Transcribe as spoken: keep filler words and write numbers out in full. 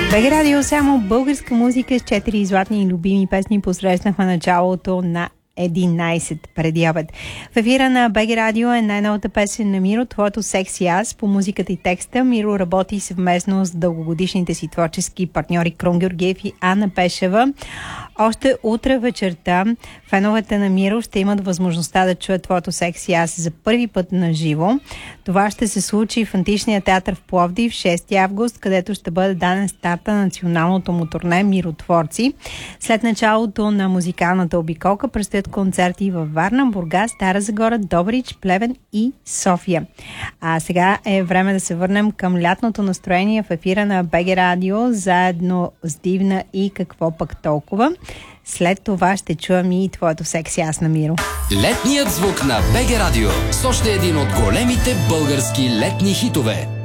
БГ Радио, само българска музика с четири златни и любими песни посрещнахме началото на единайсет преди обед. В ефира на БГ Радио е най-новата песен на Миро, твоето секси аз. По музиката и текста Миро работи съвместно с дългогодишните си творчески партньори Крум Георгиев и Анна Пешева. Още утре вечерта феновете на Миро ще имат възможността да чуят твоето секси аз за първи път на живо. Това ще се случи в Античния театър в Пловдив шести август, където ще бъде даден старта на националното му турне Миротворци. След началото на музикалната обиколка предстоят концерти във Варна, Бургас, Стара Загора, Добрич, Плевен и София. А сега е време да се върнем към лятното настроение в ефира на БГ Радио, заедно с Дивна и Какво пък толкова. След това ще чуем и твоето секси аз на Миро. Летният звук на БГ Радио с още един от големите български летни хитове.